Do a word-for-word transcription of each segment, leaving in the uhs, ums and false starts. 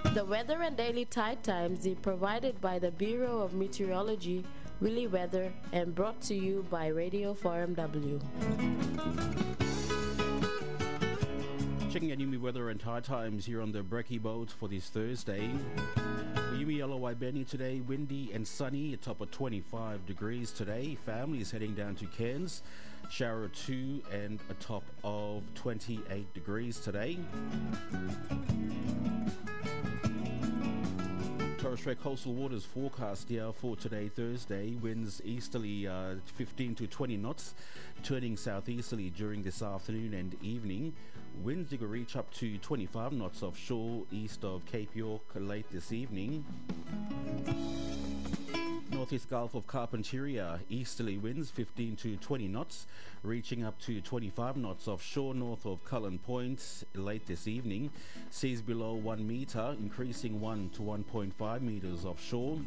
The weather and daily tide times is provided by the Bureau of Meteorology, Willy Weather, and brought to you by Radio Forum W. Checking out Yumi weather and tide times here on the Brekkie Boat for this Thursday. Yumi Yellow Waibeni today, windy and sunny, a top of twenty-five degrees today. Family is heading down to Cairns, shower two and a top of twenty-eight degrees today. Torres Strait coastal waters forecast here for today, Thursday. Winds easterly uh, fifteen to twenty knots, turning southeasterly during this afternoon and evening. Winds will reach up to twenty-five knots offshore east of Cape York late this evening. Northeast Gulf of Carpentaria, easterly winds fifteen to twenty knots, reaching up to twenty-five knots offshore north of Cullen Point late this evening. Seas below one metre, increasing one to one point five metres offshore.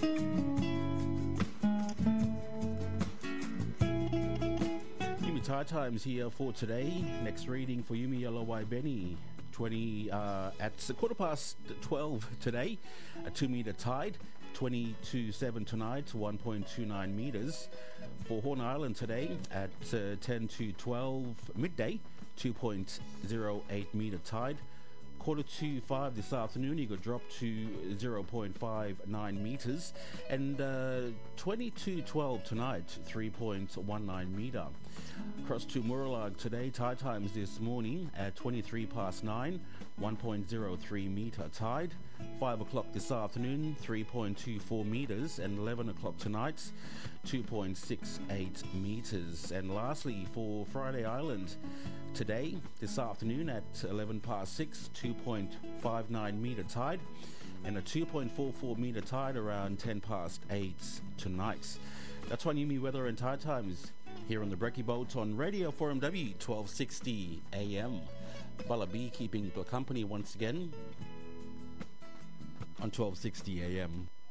Yumi tide times here for today. Next reading for Yumi Yellow Waibeni. twenty uh, at a quarter past twelve today, a two metre tide, twenty to seven tonight, one point two nine metres. For Horn Island today at uh, ten to twelve midday, two point zero eight metre tide. Quarter to five this afternoon, you could drop to zero point five nine metres, and uh, twenty to twelve tonight, three point one nine metre. Across to Muralag today, tide times this morning at twenty-three past nine, one point zero three metre tide. five o'clock this afternoon, three point two four metres, and eleven o'clock tonight, two point six eight metres. And lastly, for Friday Island, today, this afternoon at eleven past six, two point five nine metre tide, and a two point four four metre tide around ten past eight tonight. That's why Yumi weather and tide times here on the Brekkie Boat on Radio Forum W, twelve sixty A M. Bala B keeping people company once again on twelve sixty A M.